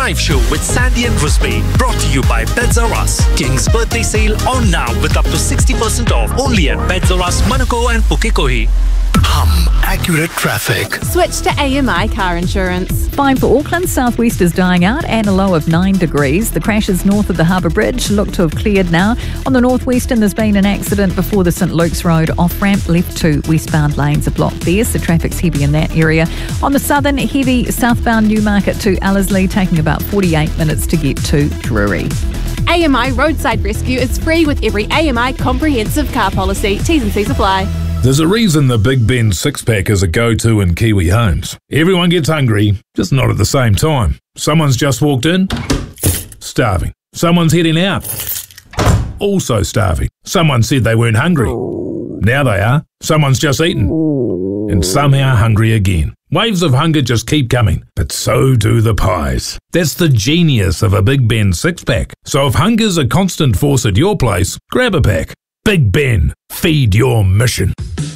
Drive Show with Sandy and Crispy, brought to you by Beds R Us. King's birthday sale on now with up to 60% off only at Beds R Us, Monaco and Pukekohe. Accurate traffic. Switch to AMI car insurance. Fine for Auckland. Southwest is dying out and a low of 9 degrees. The crashes north of the Harbour Bridge look to have cleared now. On the northwestern, there's been an accident before the St Luke's Road off-ramp. Left 2 westbound lanes are blocked there, so traffic's heavy in that area. On the southern, heavy southbound Newmarket to Ellerslie, taking about 48 minutes to get to Drury. AMI Roadside Rescue is free with every AMI comprehensive car policy. T's and C's apply. There's a reason the Big Ben six-pack is a go-to in Kiwi homes. Everyone gets hungry, just not at the same time. Someone's just walked in, starving. Someone's heading out, also starving. Someone said they weren't hungry. Now they are. Someone's just eaten, and somehow hungry again. Waves of hunger just keep coming, but so do the pies. That's the genius of a Big Ben six-pack. So if hunger's a constant force at your place, grab a pack. Big Ben, feed your mission.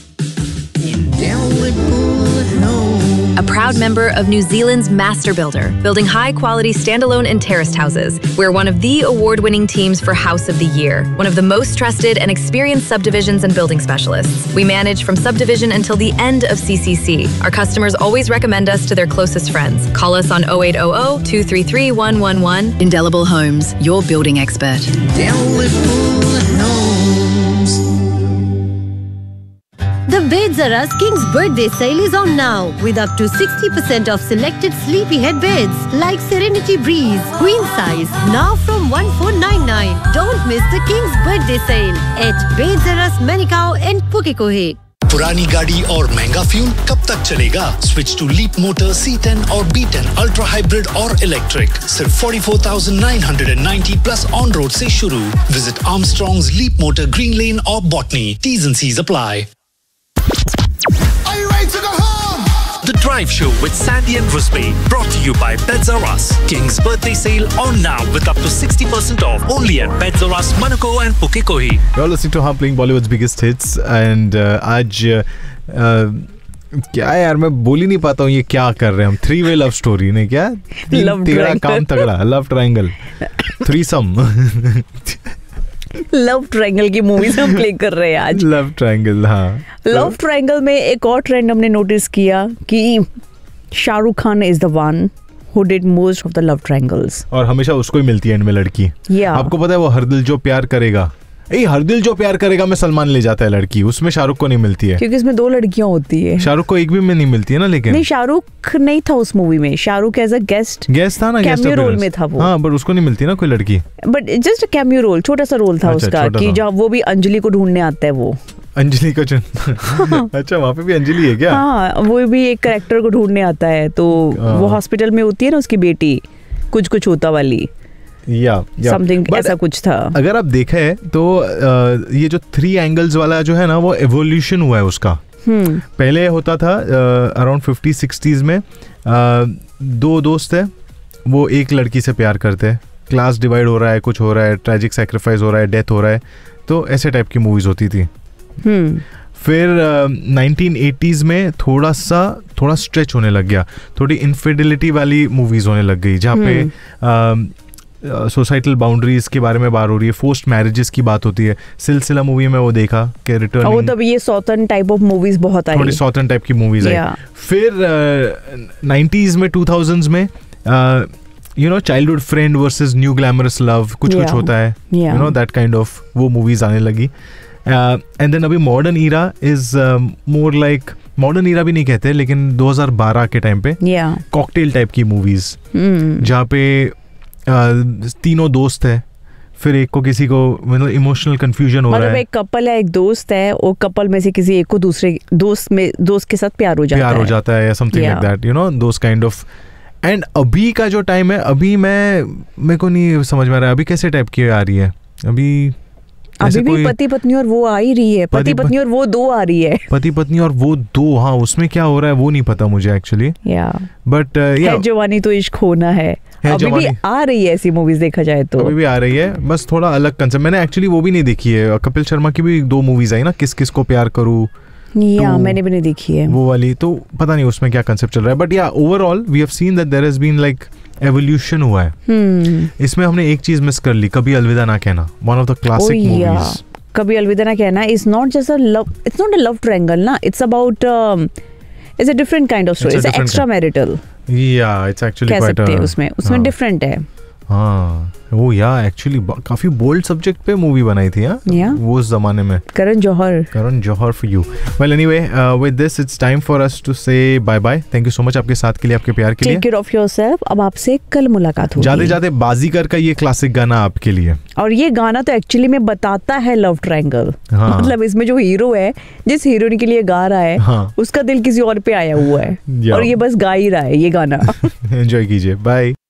A proud member of New Zealand's Master Builder, building high-quality standalone and terraced houses. We're one of the award-winning teams for House of the Year, one of the most trusted and experienced subdivisions and building specialists. We manage from subdivision until the end of CCC. Our customers always recommend us to their closest friends. Call us on 0800 233 111. Indelible Homes, your building expert. The Beds R Us King's birthday sale is on now with up to 60% off selected Sleepyhead beds like Serenity Breeze, queen size, now from 1499. Don't miss the King's birthday sale at Beds R Us, Manukau and Pukekohe. पुरानी गाड़ी और महंगा fuel कब तक चलेगा? Switch to Leap Motor C10 और B10 Ultra Hybrid और Electric. सिर्फ 44,990 plus on road से शुरू. Visit Armstrong's Leap Motor Green Lane or Botany. T's and C's apply. Are you ready to go home? The Drive Show with Sandy and Crispy, brought to you by Beds R Us. King's birthday sale on now with up to 60% off only at Beds R Us, Monaco and Pukekohe. You're listening to हम playing Bollywood's biggest hits and आज क्या यार मैं बोल ही नहीं पाता हूँ ये क्या कर रहे हैं हम. 3-way love story ने क्या तेरा काम तगड़ा. Love triangle, threesome. Love triangle की मूवीज हम प्ले कर रहे हैं आज. Love triangle. हाँ, लव ट्रायंगल में एक और ट्रेंड हमने नोटिस किया कि Shahrukh Khan is the one who did most of the love triangles. और हमेशा उसको ही मिलती है एंड में लड़की. आपको पता है वो हर दिल जो प्यार करेगा, हर दिल जो प्यार करेगा में सलमान ले जाता है लड़की, उसमें शाहरुख को नहीं मिलती है क्योंकि इसमें 2 लड़कियां होती है. शाहरुख को एक भी में नहीं मिलती है ना. लेकिन नहीं, शाहरुख नहीं था उस मूवी में. शाहरुख एज अ गेस्ट था ना, कैमियो रोल में था वो. हाँ, बट उसको नहीं मिलती ना कोई लड़की. बट जस्ट कैमियो रोल, छोटा सा रोल था उसका कि जब वो भी अंजलि को ढूंढने आता है. वो अंजलि को अच्छा, वहाँ पे भी अंजलि है क्या? हाँ, वो भी एक कैरेक्टर को ढूंढने आता है. तो वो हॉस्पिटल में होती है ना उसकी बेटी, कुछ होता वाली समथिंग ऐसा कुछ था. अगर आप देखें तो ये जो 3 एंगल्स वाला जो है ना, वो एवोल्यूशन हुआ है उसका. पहले होता था अराउंड 50-60s में 2 दोस्त है, वो एक लड़की से प्यार करते हैं. क्लास डिवाइड हो रहा है, कुछ हो रहा है, ट्रेजिक सैक्रिफाइस हो रहा है, डेथ हो रहा है, तो ऐसे टाइप की मूवीज होती थी. फिर 1980s में थोड़ा स्ट्रेच होने लग गया, थोड़ी इनफिडेलिटी वाली मूवीज होने लग गई जहाँ पे सोसाइटल बाउंड्रीज के बारे में बात हो रही है, फोर्स्ड मैरिजेस की बात होती है. सिलसिला मूवी में वो देखा कि रिटर्निंग, वो तब ये सॉथर्न टाइप ऑफ मूवीज बहुत आई, थोड़ी सॉथर्न टाइप की मूवीज आई. फिर 90s में 2000s में childhood friend versus new glamorous love कुछ होता है, दैट काइंड ऑफ वो मूवीज आने लगी. एंड देन अभी modern era is more like, modern era भी नहीं कहते लेकिन 2012 के टाइम पे कॉकटेल टाइप की मूवीज जहाँ पे 3 दोस्त है, फिर एक को किसी को मतलब इमोशनल कंफ्यूजन हो रहा है. एक कपल है, एक दोस्त है, और कपल में से किसी एक को दूसरे दोस्त के साथ प्यार हो जाता है या something like that, those kind of. And अभी का जो टाइम है, अभी मेरे को नहीं समझ में आ रहा है अभी कैसे टाइप की आ रही है. अभी भी पति पत्नी और वो आ ही रही है, पति पत्नी और वो 2 आ रही है, पति पत्नी और वो 2. हाँ, उसमें क्या हो रहा है वो नहीं पता मुझे एक्चुअली. बट जवानी तो इश्क होना है. अभी भी आ रही है ऐसी मूवीज, देखा जाए तो अभी भी आ रही है, बस थोड़ा अलग कंसेप्ट. मैंने एक्चुअली वो भी नहीं देखी है, कपिल शर्मा की भी 2 मूवीज आई ना, किस किस को प्यार करूं, मैंने भी नहीं देखी है वो वाली, तो पता नहीं उसमें क्या कंसेप्ट चल रहा है. But overall we have seen that there has been like evolution हुआ है। इसमें हमने एक चीज मिस कर ली, कभी अलविदा ना कहना, one of the classic movies. कभी अलविदा ना कहना is not just a love, it's not a love triangle ना, it's about it's a different kind of story, it's extra marital. या इट्स एक्चुअली क्वाइट उसमें डिफरेंट है। हाँ वो एक्चुअली काफी बोल्ड सब्जेक्ट पे मूवी बनाई थी वो उस जमाने में। Karan Johar for you. Well anyway, with this it's time for us to से bye bye. Thank you so much आपके साथ के लिए, आपके प्यार के लिए। Take care of yourself. अब आपसे कल मुलाकात होगी। जाते बाजीगर का ये क्लासिक गाना आपके लिए। और ये गाना तो एक्चुअली में बताता है लव ट्रायंगल। मतलब इसमें जो हीरो है, जिस हीरोइन के लिए गा रहा है, उसका दिल किसी और पे आया हुआ है और ये बस गा ही रहा है ये गाना। एंजॉय कीजिए, बाय।